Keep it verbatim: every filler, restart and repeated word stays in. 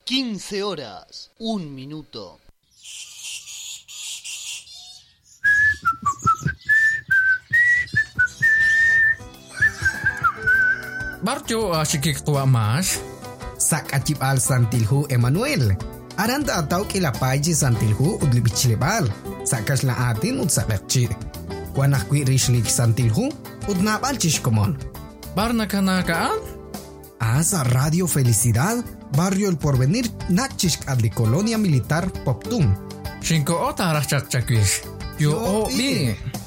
quince horas, un minuto. Barjo asyik tua mas. Sak acip al santilhu Emmanuel. Aranda atau kila paji santilhu udli bichlebal. Sakas la atin ud sabekci. Wanah kwi rishlik santilhu ud nabal chishkomon. Barna kanakaan? Asa Radio Felicidad, Barrio El Porvenir, Nachishk adli Colonia Militar Poptum. Shinko ota rachak chakwish. Yo o bi.